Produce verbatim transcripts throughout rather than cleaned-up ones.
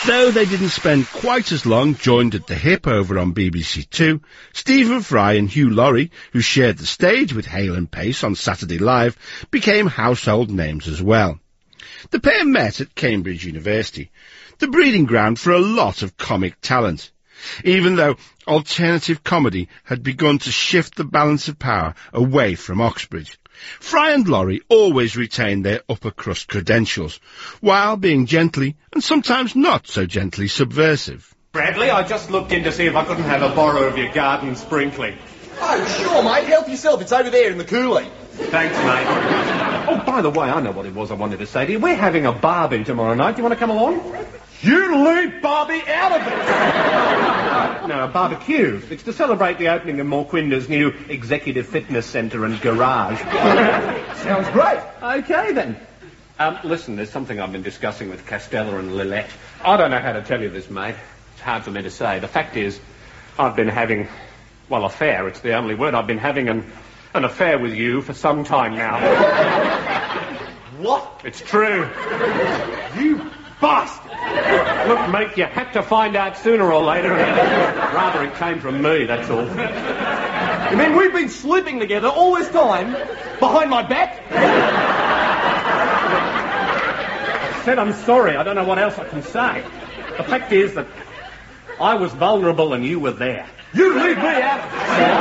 Though they didn't spend quite as long joined at the hip over on B B C Two, Stephen Fry and Hugh Laurie, who shared the stage with Hale and Pace on Saturday Live, became household names as well. The pair met at Cambridge University, the breeding ground for a lot of comic talent, even though alternative comedy had begun to shift the balance of power away from Oxbridge. Fry and Laurie always retained their upper-crust credentials, while being gently, and sometimes not so gently, subversive. Bradley, I just looked in to see if I couldn't have a borrow of your garden sprinkling. Oh, sure, mate. Help yourself. It's over there in the coolie. Thanks, mate. Oh, by the way, I know what it was I wanted to say to you. We're having a barbie tomorrow night. Do you want to come along? You leave Barbie out of it! No, a barbecue. It's to celebrate the opening of Morquinda's new executive fitness centre and garage. Sounds great. OK, then. Um, listen, there's something I've been discussing with Castella and Lillette. I don't know how to tell you this, mate. It's hard for me to say. The fact is, I've been having, well, affair. It's the only word. I've been having an, an affair with you for some time now. What? It's true. You bastard! Look, mate, you had to find out sooner or later. Rather it came from me, that's all. You mean we've been sleeping together all this time, behind my back? I said I'm sorry. I don't know what else I can say. The fact is that I was vulnerable and you were there. You leave me out of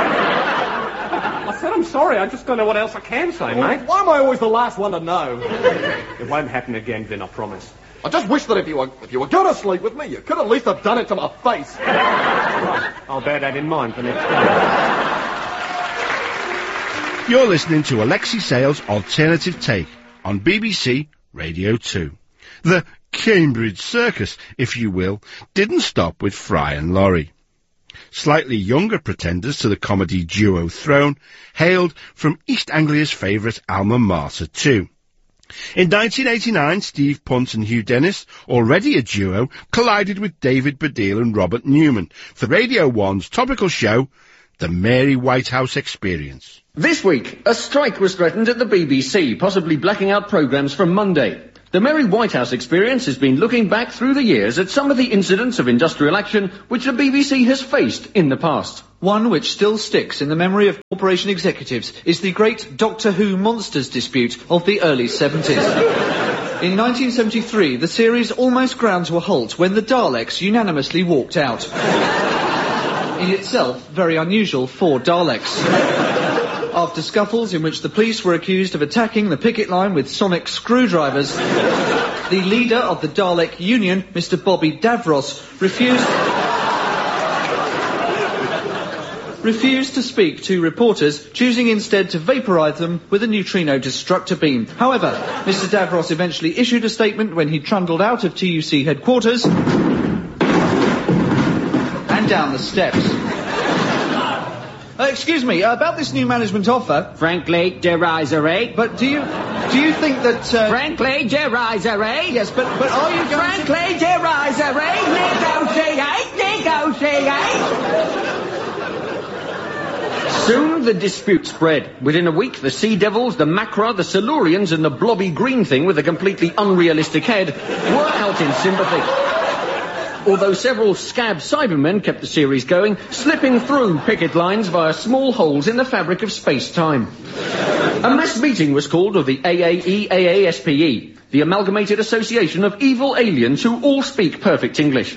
I said I'm sorry. I just don't know what else I can say, well, mate. Why am I always the last one to know? It won't happen again, Vin, I promise. I just wish that if you were if you were going to sleep with me, you could at least have done it to my face. Right. I'll bear that in mind for next time. You're listening to Alexi Sale's Alternative Take on B B C Radio two. The Cambridge Circus, if you will, didn't stop with Fry and Laurie. Slightly younger pretenders to the comedy duo throne hailed from East Anglia's favourite alma mater too. In nineteen eighty-nine, Steve Punt and Hugh Dennis, already a duo, collided with David Baddiel and Robert Newman for Radio one's topical show, The Mary Whitehouse Experience. This week, a strike was threatened at the B B C, possibly blacking out programmes from Monday. The Mary Whitehouse Experience has been looking back through the years at some of the incidents of industrial action which the B B C has faced in the past. One which still sticks in the memory of corporation executives is the great Doctor Who monsters dispute of the early seventies. In nineteen seventy-three, the series almost ground to a halt when the Daleks unanimously walked out. In itself, very unusual for Daleks. After scuffles in which the police were accused of attacking the picket line with sonic screwdrivers, the leader of the Dalek Union, Mister Bobby Davros, refused... refused to speak to reporters, choosing instead to vaporise them with a neutrino destructor beam. However, Mister Davros eventually issued a statement when he trundled out of T U C headquarters and down the steps. Uh, excuse me, uh, about this new management offer... Frankly, derisory. But do you... do you think that... Uh... Frankly, derisory. Yes, but, but are you going Frankly, to... derisory. Negotiate, negotiate. Soon the dispute spread. Within a week, the Sea Devils, the Macra, the Silurians and the blobby green thing with a completely unrealistic head were out in sympathy. Although several scab Cybermen kept the series going, slipping through picket lines via small holes in the fabric of space-time. A mass meeting was called of the A A E A A S P E, the Amalgamated Association of Evil Aliens Who All Speak Perfect English.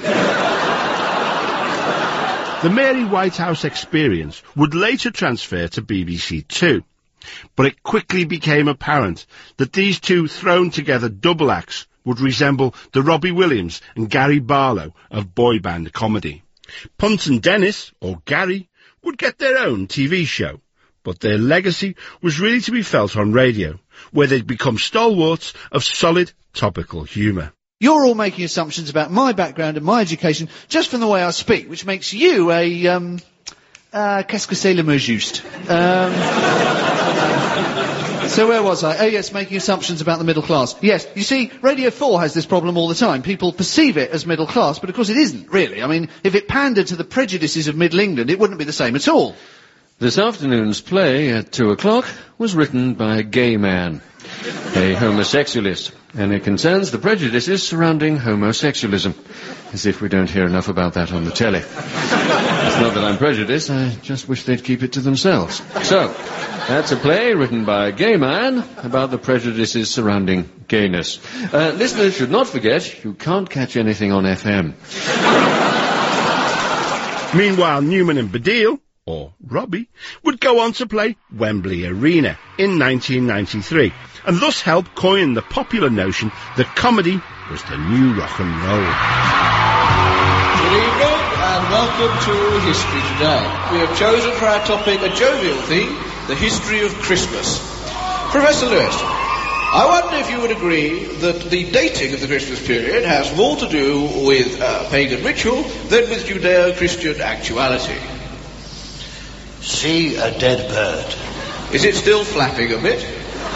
The Mary Whitehouse Experience would later transfer to B B C Two, but it quickly became apparent that these two thrown-together double acts would resemble the Robbie Williams and Gary Barlow of boy band comedy. Punt and Dennis, or Gary, would get their own T V show, but their legacy was really to be felt on radio, where they'd become stalwarts of solid topical humour. You're all making assumptions about my background and my education just from the way I speak, which makes you a, um, uh, qu'est-ce que c'est le mot juste? Um... So where was I? Oh yes, making assumptions about the middle class. Yes, you see, Radio four has this problem all the time. People perceive it as middle class, but of course it isn't, really. I mean, if it pandered to the prejudices of Middle England, it wouldn't be the same at all. This afternoon's play at two o'clock was written by a gay man, a homosexualist, and it concerns the prejudices surrounding homosexualism, as if we don't hear enough about that on the telly. It's not that I'm prejudiced, I just wish they'd keep it to themselves. So, that's a play written by a gay man about the prejudices surrounding gayness. Uh, listeners should not forget, you can't catch anything on F M. Meanwhile, Newman and Baddiel, or Robbie, would go on to play Wembley Arena in nineteen ninety-three, and thus help coin the popular notion that comedy was the new rock and roll. Good evening, and welcome to History Today. We have chosen for our topic a jovial theme, the history of Christmas. Professor Lewis, I wonder if you would agree that the dating of the Christmas period has more to do with uh, pagan ritual than with Judeo-Christian actuality. See a dead bird. Is it still flapping a bit?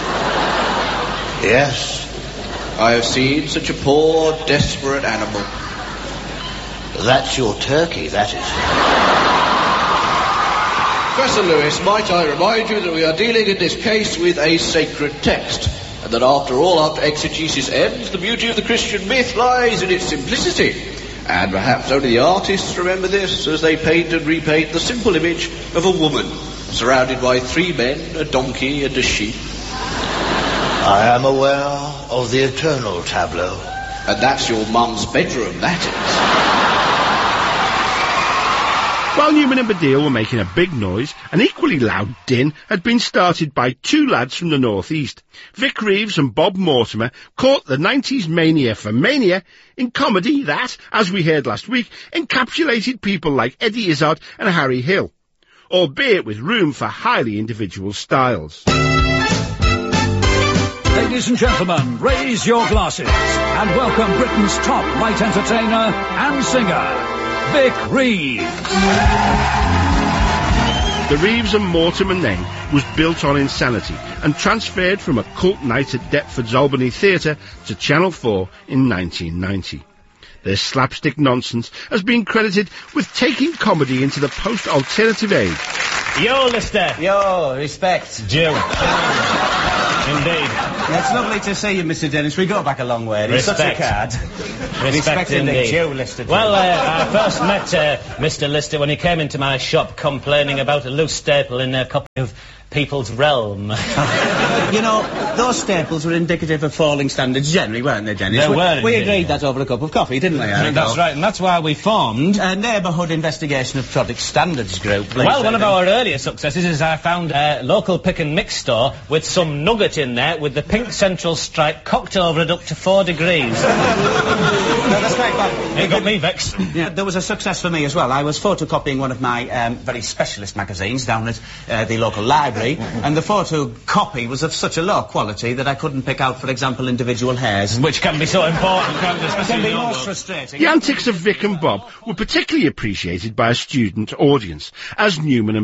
Yes. I have seen such a poor, desperate animal. That's your turkey, that is. Professor Lewis, might I remind you that we are dealing in this case with a sacred text, and that after all, after exegesis ends, the beauty of the Christian myth lies in its simplicity. And perhaps only the artists remember this as they paint and repaint the simple image of a woman surrounded by three men, a donkey and a sheep. I am aware of the eternal tableau. And that's your mum's bedroom, that is. While Newman and Baddiel were making a big noise, an equally loud din had been started by two lads from the northeast. Vic Reeves and Bob Mortimer caught the nineties mania for mania in comedy that, as we heard last week, encapsulated people like Eddie Izzard and Harry Hill, albeit with room for highly individual styles. Ladies and gentlemen, raise your glasses and welcome Britain's top light entertainer and singer, Vic Reeves. The Reeves and Mortimer name was built on insanity and transferred from a cult night at Deptford's Albany Theatre to Channel four in nineteen ninety. Their slapstick nonsense has been credited with taking comedy into the post-alternative age. Yo, Lister. Yo, respect. Jill. Indeed. It's lovely to see you, Mister Dennis. We go back a long way. He's such a card. Respect, Respect indeed. Joe Lister. Well, uh, I first met uh, Mister Lister when he came into my shop complaining about a loose staple in a copy of People's Realm. You know, those staples were indicative of falling standards generally, weren't they, Dennis? They we, were, we indeed. agreed that over a cup of coffee, didn't we? I That's right, and that's why we formed a Neighbourhood Investigation of Product Standards Group. Please, well, one of then. our earlier successes is I found a local pick and mix store with some nugget in there with the pink central stripe cocked over it up to four degrees. No, that's quite bad. It got me vexed. Yeah, there was a success for me as well. I was photocopying one of my um, very specialist magazines down at uh, the local library, and the photocopy was of such a low quality that I couldn't pick out, for example, individual hairs. Which can be so important, can't it? It can be most frustrating. The antics of Vic and Bob were particularly appreciated by a student audience, as Newman and